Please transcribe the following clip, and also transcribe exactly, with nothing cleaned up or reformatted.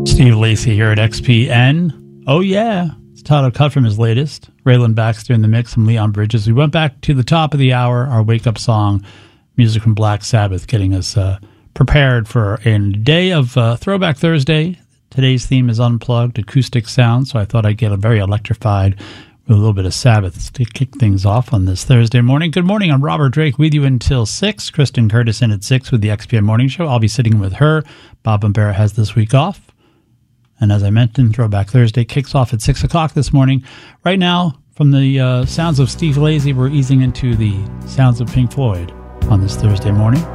Steve Lacy here at X P N. Oh, yeah. It's titled cut from his latest. Raylan Baxter in the mix from Leon Bridges. We went back to the top of the hour, our wake-up song, music from Black Sabbath, getting us uh, prepared for a day of uh, Throwback Thursday. Today's theme is Unplugged, acoustic sound, so I thought I'd get a very electrified with a little bit of Sabbath to kick things off on this Thursday morning. Good morning. I'm Robert Drake with you until six. Kristen Curtis in at six with the X P N Morning Show. I'll be sitting with her. Bob Bombera has this week off. And as I mentioned, Throwback Thursday kicks off at six o'clock this morning. Right now, from the uh, sounds of Steve Lacy, we're easing into the sounds of Pink Floyd on this Thursday morning.